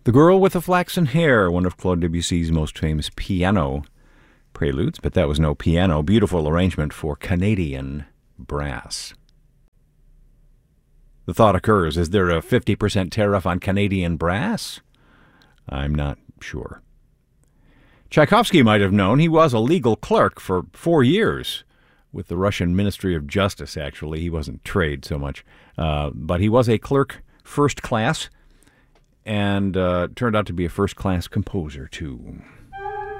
The Girl with the Flaxen Hair, one of Claude Debussy's most famous piano preludes, but that was no piano. Beautiful arrangement for Canadian brass. The thought occurs, is there a 50% tariff on Canadian brass? I'm not sure. Tchaikovsky might have known. He was a legal clerk for 4 years with the Russian Ministry of Justice, actually. He wasn't trade so much. But he was a clerk first class and turned out to be a first-class composer, too.